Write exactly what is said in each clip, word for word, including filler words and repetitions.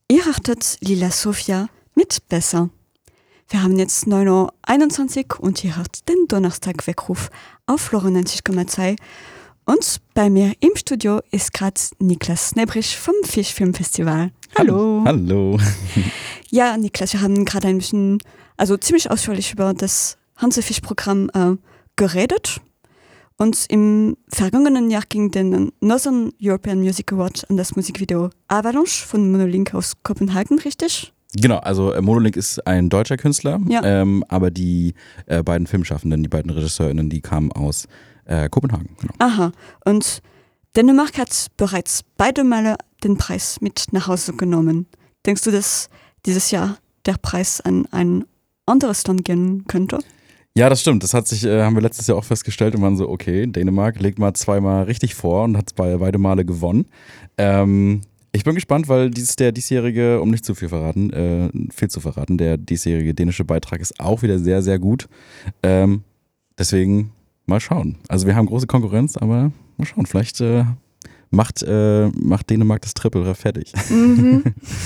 Ihr hörtet Lila Sofia mit Besser. Wir haben jetzt neun Uhr einundzwanzig und ihr hört den Donnerstag-Weckruf auf neunzig Komma zwei. Und bei mir im Studio ist gerade Niklas Nebrich vom Fischfilmfestival. Hallo. Hallo. Ja, Niklas, wir haben gerade ein bisschen, also ziemlich ausführlich über das Hansefisch-Programm äh, geredet. Und im vergangenen Jahr ging den Northern European Music Award an das Musikvideo Avalanche von Monolink aus Kopenhagen, richtig? Genau, also äh, Monolink ist ein deutscher Künstler, ja. ähm, aber die äh, beiden Filmschaffenden, die beiden RegisseurInnen, die kamen aus äh, Kopenhagen. Genau. Aha, und Dänemark hat bereits beide Male den Preis mit nach Hause genommen. Denkst du, dass dieses Jahr der Preis an ein anderes Land gehen könnte? Ja, das stimmt. Das hat sich, äh, haben wir letztes Jahr auch festgestellt und waren so, okay, Dänemark legt mal zweimal richtig vor und hat bei beide Male gewonnen. Ähm, ich bin gespannt, weil dieses der diesjährige, um nicht zu viel verraten, äh, viel zu verraten, der diesjährige dänische Beitrag ist auch wieder sehr, sehr gut. Ähm, deswegen mal schauen. Also wir haben große Konkurrenz, aber mal schauen. Vielleicht äh, macht, äh, macht Dänemark das Triple fertig. Mhm.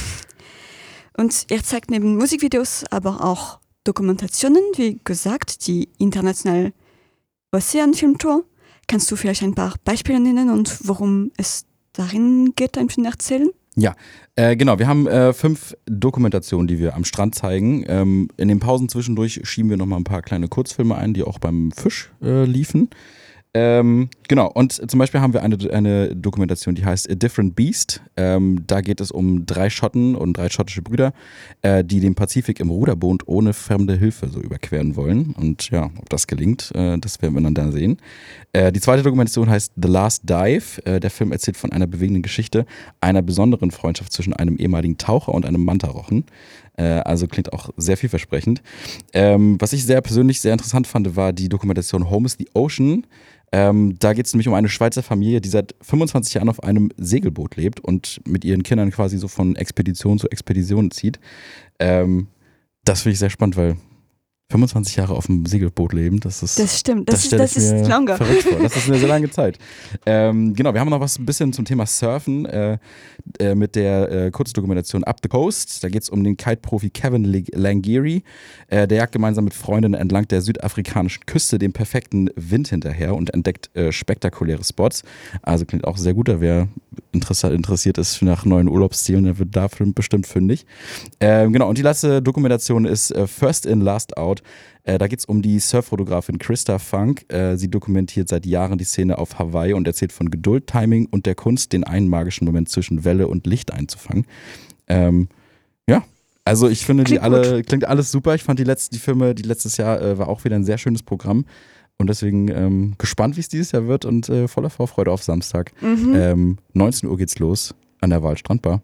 Und ihr zeigt neben Musikvideos aber auch Dokumentationen, wie gesagt, die internationale Ozeanfilmtour. Kannst du vielleicht ein paar Beispiele nennen und worum es darin geht, ein bisschen erzählen? Ja, äh, genau. Wir haben äh, fünf Dokumentationen, die wir am Strand zeigen. Ähm, in den Pausen zwischendurch schieben wir nochmal ein paar kleine Kurzfilme ein, die auch beim Fisch äh, liefen. Ähm, genau, und zum Beispiel haben wir eine, eine Dokumentation, die heißt A Different Beast. Ähm, da geht es um drei Schotten und drei schottische Brüder, äh, die den Pazifik im Ruderboot ohne fremde Hilfe so überqueren wollen. Und ja, ob das gelingt, äh, das werden wir dann da sehen. Äh, die zweite Dokumentation heißt The Last Dive. Äh, der Film erzählt von einer bewegenden Geschichte einer besonderen Freundschaft zwischen einem ehemaligen Taucher und einem Mantarochen. Äh, also klingt auch sehr vielversprechend. Ähm, was ich sehr persönlich sehr interessant fand, war die Dokumentation Home is the Ocean. Ähm, da geht es nämlich um eine Schweizer Familie, die seit fünfundzwanzig Jahren auf einem Segelboot lebt und mit ihren Kindern quasi so von Expedition zu Expedition zieht. Ähm, das finde ich sehr spannend, weil fünfundzwanzig Jahre auf dem Segelboot leben, das ist. Das stimmt, das, das, das ist, das ist longer. Verrückt vor. Das ist eine sehr lange Zeit. Ähm, genau, wir haben noch was ein bisschen zum Thema Surfen äh, äh, mit der äh, Kurzdokumentation Up the Coast. Da geht es um den Kite-Profi Kevin Langiri. Äh, der jagt gemeinsam mit Freundinnen entlang der südafrikanischen Küste den perfekten Wind hinterher und entdeckt äh, spektakuläre Spots. Also klingt auch sehr gut, da wer interessiert ist nach neuen Urlaubszielen, der wird dafür bestimmt fündig. Äh, genau, und die letzte Dokumentation ist äh, First In, Last Out. Äh, da geht es um die Surffotografin Krista Funk. Äh, sie dokumentiert seit Jahren die Szene auf Hawaii und erzählt von Geduld, Timing und der Kunst, den einen magischen Moment zwischen Welle und Licht einzufangen. Ähm, ja, also ich finde, klingt die alle gut. Klingt alles super. Ich fand die letzten, die Filme, die letztes Jahr äh, war auch wieder ein sehr schönes Programm. Und deswegen ähm, gespannt, wie es dieses Jahr wird und äh, voller Vorfreude auf Samstag. Mhm. Ähm, neunzehn Uhr geht's los an der Waldstrandbar.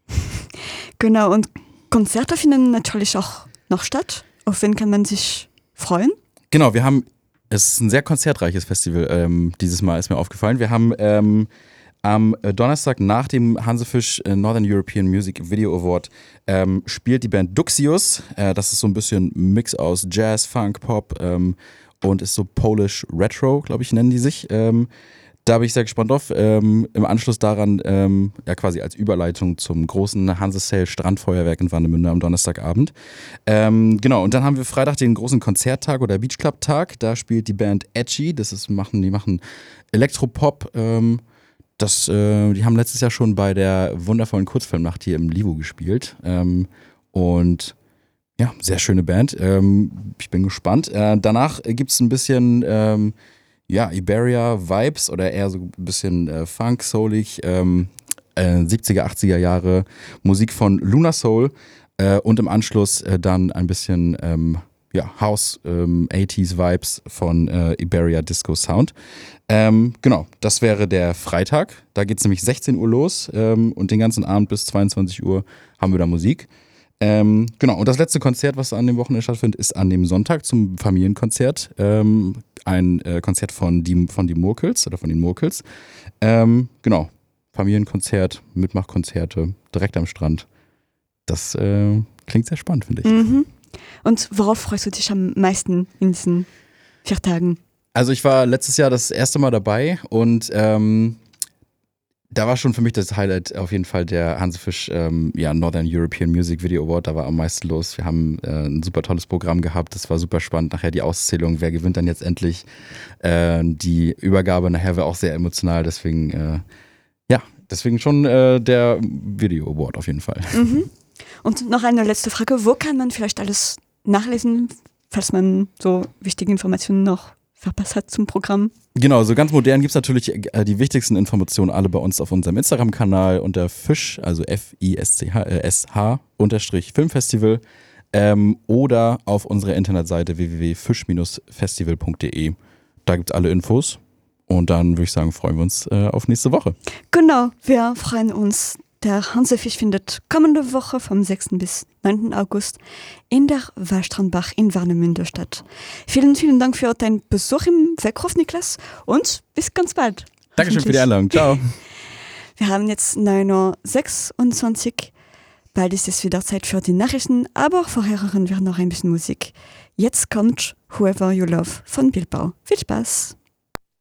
Genau, und Konzerte finden natürlich auch noch statt. Auf wen kann man sich freuen? Genau, wir haben, es ist ein sehr konzertreiches Festival ähm, dieses Mal, ist mir aufgefallen. Wir haben ähm, am Donnerstag nach dem Hansefisch Northern European Music Video Award ähm, spielt die Band Duxius. Äh, das ist so ein bisschen ein Mix aus Jazz, Funk, Pop ähm, und ist so Polish Retro, glaube ich, nennen die sich. Ähm, Da bin ich sehr gespannt drauf. Ähm, Im Anschluss daran, ähm, ja quasi als Überleitung zum großen Hanse-Sale Strandfeuerwerk in Warnemünde am Donnerstagabend. Ähm, genau, und dann haben wir Freitag den großen Konzerttag oder Beach Club Tag. Da spielt die Band Edgy. Das ist, machen, die machen Elektropop. Ähm, das, äh, die haben letztes Jahr schon bei der wundervollen Kurzfilmnacht hier im Livo gespielt. Ähm, und ja, sehr schöne Band. Ähm, ich bin gespannt. Äh, danach gibt es ein bisschen ähm, ja, Iberia-Vibes oder eher so ein bisschen äh, Funk, soulig, ähm, äh, siebziger, achtziger Jahre Musik von Luna Soul äh, und im Anschluss äh, dann ein bisschen ähm, ja, House, ähm, achtziger-Vibes von äh, Iberia Disco Sound. Ähm, genau, das wäre der Freitag. Da geht es nämlich sechzehn Uhr los ähm, und den ganzen Abend bis zweiundzwanzig Uhr haben wir da Musik. Ähm, genau, und das letzte Konzert, was an dem Wochenende stattfindet, ist an dem Sonntag zum Familienkonzert. Ähm, ein äh, Konzert von, die, von die Murkels oder von den Murkels. Ähm, genau, Familienkonzert, Mitmachkonzerte, direkt am Strand. Das äh, klingt sehr spannend, finde ich. Mhm. Und worauf freust du dich am meisten in diesen vier Tagen? Also ich war letztes Jahr das erste Mal dabei und ähm, Da war schon für mich das Highlight auf jeden Fall der Hansefisch ähm, ja, Northern European Music Video Award. Da war am meisten los. Wir haben äh, ein super tolles Programm gehabt. Das war super spannend. Nachher die Auszählung, wer gewinnt dann jetzt endlich. Äh, die Übergabe nachher war auch sehr emotional. Deswegen, äh, ja, deswegen schon äh, der Video Award auf jeden Fall. Mhm. Und noch eine letzte Frage. Wo kann man vielleicht alles nachlesen, falls man so wichtige Informationen noch verpasst hat zum Programm? Genau, so ganz modern gibt es natürlich äh, die wichtigsten Informationen alle bei uns auf unserem Instagram-Kanal unter Fisch, also F I S C H, äh, S H unterstrich Filmfestival ähm, oder auf unserer Internetseite w w w punkt fisch festival punkt d e. Da gibt es alle Infos und dann würde ich sagen, freuen wir uns äh, auf nächste Woche. Genau, wir freuen uns. Der Hansefisch findet kommende Woche vom sechsten bis neunten August in der Wallstrandbach in Warnemünde statt. Vielen, vielen Dank für deinen Besuch im Weckruf, Niklas, und bis ganz bald. Dankeschön für die Einladung. Ciao. Wir haben jetzt neun Uhr sechsundzwanzig. Bald ist es wieder Zeit für die Nachrichten, aber vorher hören wir noch ein bisschen Musik. Jetzt kommt Whoever You Love von Bilbao. Viel Spaß!